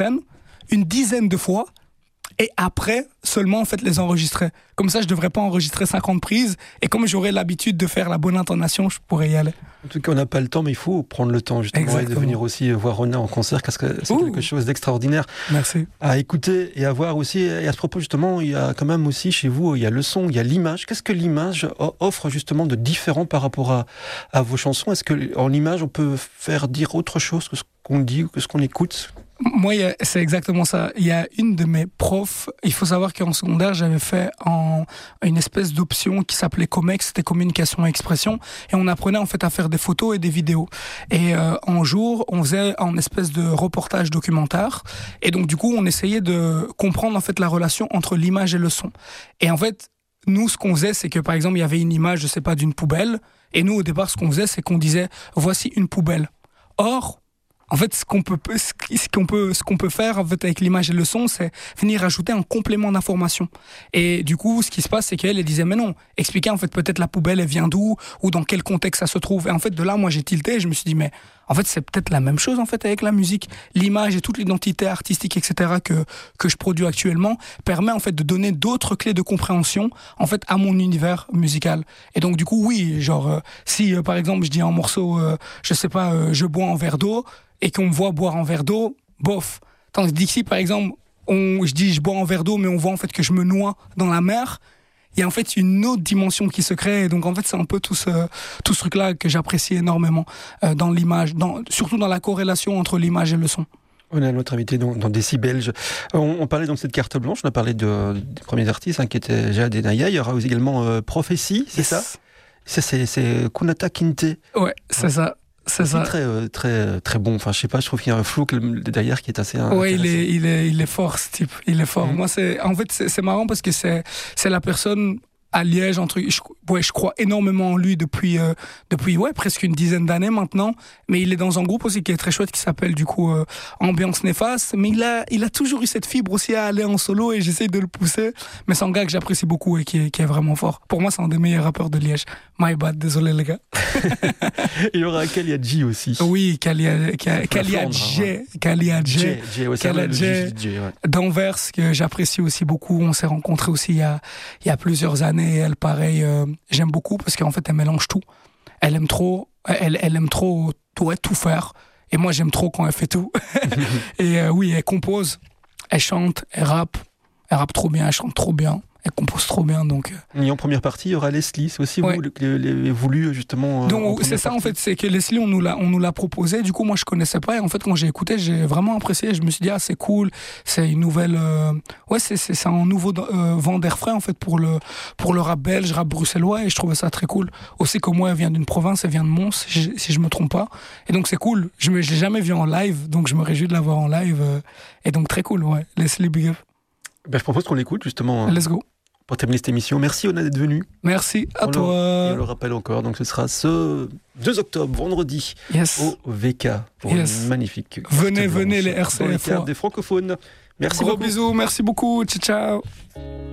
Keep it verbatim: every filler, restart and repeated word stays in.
une dizaine de fois, et après, seulement, en fait, les enregistrer. Comme ça, je devrais pas enregistrer cinquante prises, et comme j'aurais l'habitude de faire la bonne intonation, je pourrais y aller. En tout cas, on n'a pas le temps, mais il faut prendre le temps, justement, Exactement. et de venir aussi voir Ronan en concert, parce que c'est Ouh. quelque chose d'extraordinaire Merci. à écouter et à voir aussi. Et à ce propos, justement, il y a quand même aussi chez vous, il y a le son, il y a l'image. Qu'est-ce que l'image offre, justement, de différent par rapport à, à vos chansons? Est-ce qu'en image, on peut faire dire autre chose que ce qu'on dit ou que ce qu'on écoute? Moi, y a- c'est exactement ça. Il y a une de mes profs, il faut savoir qu'en secondaire, j'avais fait en, une espèce d'option qui s'appelait Comex, c'était communication et expression, et on apprenait en fait à faire des photos et des vidéos. Et euh, en jour, on faisait en espèce de reportage documentaire, et donc du coup, on essayait de comprendre en fait la relation entre l'image et le son. Et en fait, nous, ce qu'on faisait, c'est que par exemple, il y avait une image, je sais pas, d'une poubelle, et nous, au départ, ce qu'on faisait, c'est qu'on disait, voici une poubelle. Or, en fait, ce qu'on peut, ce qu'on peut, ce qu'on peut faire en fait avec l'image et le son, c'est venir ajouter un complément d'information. Et du coup, ce qui se passe, c'est qu'elle elle disait mais non, expliquez en fait peut-être la poubelle, elle vient d'où ou dans quel contexte ça se trouve. Et en fait, de là, moi, j'ai tilté. Et je me suis dit mais en fait, c'est peut-être la même chose en fait avec la musique, l'image et toute l'identité artistique, et cetera que que je produis actuellement permet en fait de donner d'autres clés de compréhension en fait à mon univers musical. Et donc du coup, oui, genre euh, si euh, par exemple je dis un morceau, euh, je sais pas, euh, je bois un verre d'eau. Et qu'on me voit boire un verre d'eau, bof. Tandis d'ici, par exemple, on, je dis je bois un verre d'eau, mais on voit en fait que je me noie dans la mer. Il y a en fait une autre dimension qui se crée. Et donc en fait, c'est un peu tout ce, tout ce truc-là que j'apprécie énormément euh, dans l'image, dans, surtout dans la corrélation entre l'image et le son. On a notre invité dans, dans Décibelge. On, on parlait donc de cette carte blanche, on a parlé de, des premiers artistes hein, qui étaient Jade et Naya. Il y aura aussi également euh, Prophétie, c'est yes. ça Ça, c'est, c'est Kunata Kinte. Ouais, c'est ouais. ça. C'est ça. Très, euh, très, très bon. Enfin, je sais pas, je trouve qu'il y a un flow derrière qui est assez. Ouais, il est, il est, il est fort, ce type. Il est fort. Mmh. Moi, c'est, en fait, c'est, c'est marrant parce que c'est, c'est la personne à Liège, entre, je, ouais, je crois énormément en lui depuis, euh, depuis, ouais, presque une dizaine d'années maintenant. Mais il est dans un groupe aussi qui est très chouette qui s'appelle, du coup, euh, Ambiance Néfaste. Mais il a, il a toujours eu cette fibre aussi à aller en solo et j'essaye de le pousser. Mais c'est un gars que j'apprécie beaucoup et qui est, qui est vraiment fort. Pour moi, c'est un des meilleurs rappeurs de Liège. My bad, désolé les gars. Il y aura Kalia G aussi. Oui, Kalia, Kalia G, Kalia G, Kalia G, d'Anvers, que j'apprécie aussi beaucoup. On s'est rencontrés aussi il y a, il y a plusieurs années. Et elle, pareil, euh, j'aime beaucoup parce qu'en fait, elle mélange tout. Elle aime trop, elle, elle aime trop tout, tout faire. Et moi, j'aime trop quand elle fait tout. Et euh, oui, elle compose, elle chante, elle rappe. Elle rappe trop bien, elle chante trop bien. Elle compose trop bien, donc... Et en première partie, il y aura Leslie. C'est aussi ouais. vous qui l'avez voulu, justement... Donc, c'est ça, partie. en fait. C'est que Leslie, on nous, l'a, on nous l'a proposé. Du coup, moi, je connaissais pas. Et en fait, quand j'ai écouté, j'ai vraiment apprécié. Je me suis dit, ah, c'est cool. C'est une nouvelle... Euh... Ouais, c'est, c'est, c'est un nouveau euh, vent d'air frais, en fait, pour le, pour le rap belge, rap bruxellois. Et je trouvais ça très cool. Aussi que moi, elle vient d'une province, elle vient de Mons, si, si je me trompe pas. Et donc, c'est cool. Je ne l'ai jamais vu en live. Donc, je me réjouis de la voir en live. Euh... Et donc, très cool, ouais. Leslie, big up. Ben, je propose qu'on l'écoute, justement. Let's go. Pour terminer cette émission, merci Ona d'être venu. Merci à on toi. Le, on le rappelle encore, donc ce sera ce deux octobre, vendredi, yes. au V K pour yes. une magnifique. Venez, venez les R C F. Des francophones. Merci Gros beaucoup. bisous, merci beaucoup. Ciao, ciao.